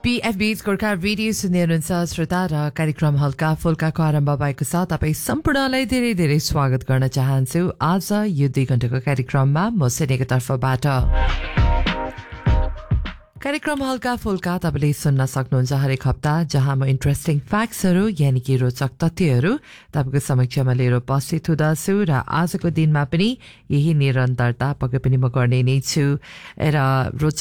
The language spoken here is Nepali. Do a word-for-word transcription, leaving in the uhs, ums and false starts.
पीएफबीज गोर्खा रेडियो सुन्दै हुनुहुन्छ श्रोता र कार्यक्रम हल्का फुल्काको आरम्भ भएको छ। तपाईँ सम्पूर्णलाई धेरै धेरै स्वागत गर्न चाहन्छु आज यो दुई घण्टाको कार्यक्रममा म सेनेको तर्फबाट। कार्यक्रम हल्का फुल्का तपाईँले सुन्न सक्नुहुन्छ हरेक हप्ता, जहाँ म इन्ट्रेस्टिङ फ्याक्ट्सहरू यानि कि रोचक तथ्यहरू तपाईँको समक्षमा लिएर उपस्थित हुँदछु र आजको दिनमा पनि यही निरन्तरता पक्कै पनि म गर्ने नै छु र रोचक